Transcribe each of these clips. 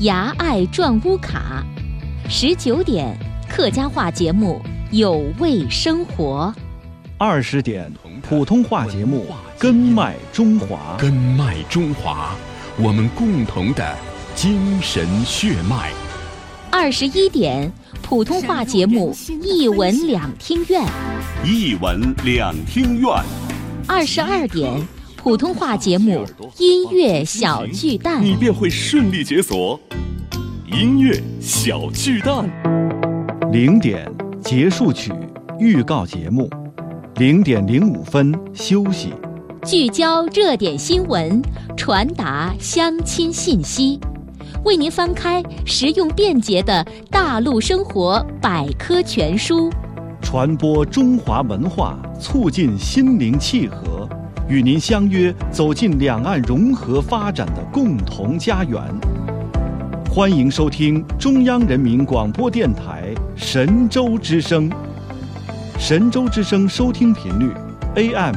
牙爱转乌卡；19点，客家话节目有味生活 ；20点，普通话节目根脉中华。 根脉中华，我们共同的精神血脉。 ；21点，普通话节目一文两听院。 一文两听院。 22点，普通话节目音乐小巨蛋， 你便会顺利解锁音乐小巨蛋。 0点结束曲预告节目，0点05分休息。 聚焦热点新闻，传达相亲信息，为您翻开实用便捷的大陆生活百科全书， 传播中华文化，促进心灵契合，与您相约走进两岸融合发展的共同家园。欢迎收听中央人民广播电台神州之声。神州之声收听频率 AM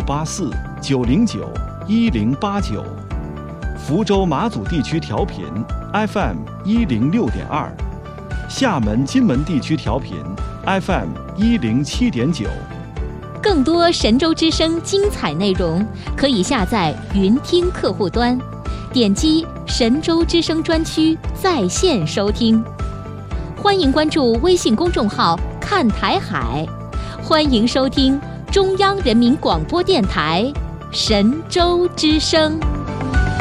684、909、1089，福州马祖地区调频 FM 106.2，厦门金门地区调频 FM 107.9。 更多神州之声精彩内容，可以下载云听客户端，点击神州之声专区在线收听。欢迎关注微信公众号看台海，欢迎收听中央人民广播电台神州之声。